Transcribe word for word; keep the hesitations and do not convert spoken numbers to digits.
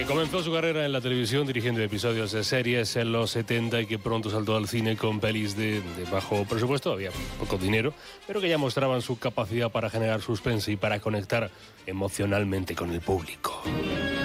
comenzó su carrera en la televisión dirigiendo episodios de series en los setenta y que pronto saltó al cine con pelis de, de bajo presupuesto, había poco dinero, pero que ya mostraban su capacidad para generar suspense y para conectar emocionalmente con el público.